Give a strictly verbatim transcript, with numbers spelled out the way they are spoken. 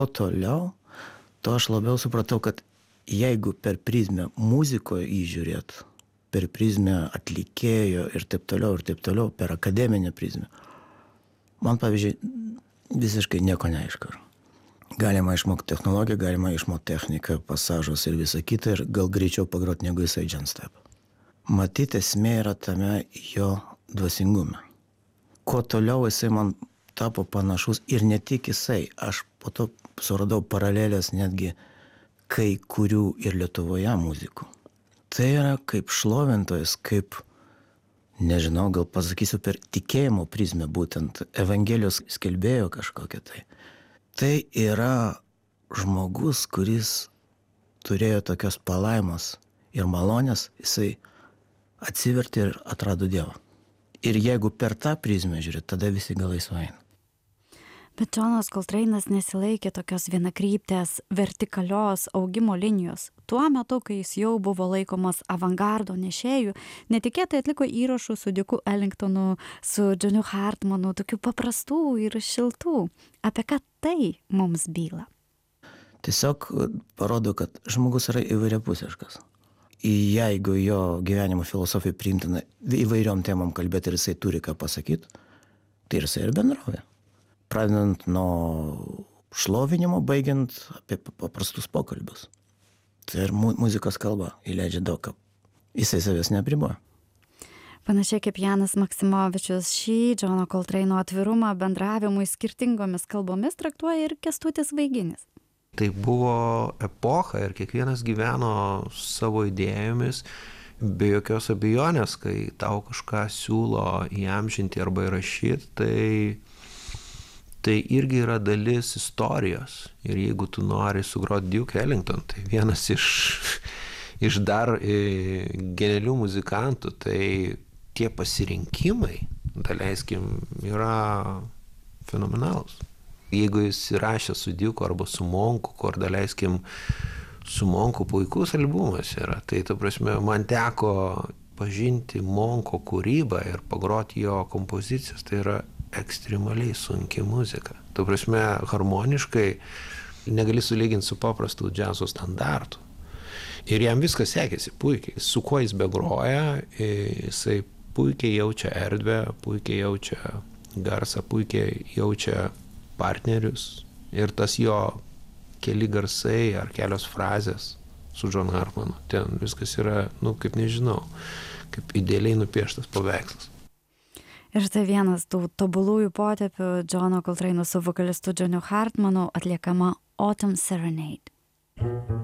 O toliau, to aš labiau supratau, kad jeigu per prizmę muzikoje įžiūrėt, per prizmę atlikėjo ir taip toliau, ir taip toliau, per akademinę prizmę, man, pavyzdžiui, visiškai nieko neaišku. Galima išmokti technologiją, galima išmokti techniką, pasažus ir visą kitą, ir gal greičiau pagrot negu jisai džent step. Matyt, esmė yra tame jo dvasingume. Kuo toliau jisai man tapo panašus, ir ne tik jisai, aš po to suradau paralelės netgi kai kurių ir Lietuvoje muzikų. Tai yra kaip šlovintojas, kaip, nežinau, gal pasakysiu per tikėjimo prizmę, būtent Evangelijos skelbėjo kažkokią tai. Tai yra žmogus, kuris turėjo tokios palaimos ir malonės, jisai atsivertė ir atrado Dievą. Ir jeigu per tą prizmę žiūrėt, tada visi galai sueina. Bet Džonas Koltreinas nesilaikė tokios vienakryptės vertikalios augimo linijos. Tuo metu, kai jis jau buvo laikomas avangardo nešėjų, netikėtai atliko įrašų su Duke'u Ellingtonu, su Johnu Hartmanu, tokių paprastų ir šiltų. Apie ką tai mums byla? Tiesiog parodo, kad žmogus yra įvairiapusiškas. Jeigu jo gyvenimo filosofija priimtina įvairiom temom kalbėti ir jisai turi ką pasakyti, tai ir jisai ir bendrovė. Pradedant nuo šlovinimo, baigiant apie paprastus pokalbius. Tai ir mu- muzikos kalba įleidžia daug ką. Jisai savęs neapriboja. Panašiai kaip Janas Maksimovičius, šį Džono Koltreino atvirumą bendravimui skirtingomis kalbomis traktuoja ir Kęstutis Vaiginis. Tai buvo epocha ir kiekvienas gyveno savo idėjomis, be jokios abejonės, kai tau kažką siūlo įamžinti arba įrašyti, tai, tai irgi yra dalis istorijos. Ir jeigu tu nori sugroti Duke Ellington, tai vienas iš, iš dar e, genialių muzikantų, tai tie pasirinkimai, daleiskim, yra fenomenalūs. Jeigu jis įrašė su Duke'u arba su Monku, kur daleiskim, su Monku puikus albumas yra, tai ta prasme, man teko pažinti Monko kūrybą ir pagroti jo kompozicijas, tai yra ekstremaliai sunki muzika. Ta prasme, harmoniškai negali sulyginti su paprastu džiazo standartu. Ir jam viskas sekėsi puikiai. Su kuo jis begroja, jisai puikiai jaučia erdvę, puikiai jaučia garsą, puikiai jaučia partnerius. Ir tas jo keli garsai ar kelios frazės su John Hartmanu, ten viskas yra, nu, kaip nežinau, kaip idealiai nupieštas paveikslas. Ir tai vienas tų tobulųjų potėpių Džono Koltreino su vokalistu Johnu Hartmanu atliekama Autumn Serenade.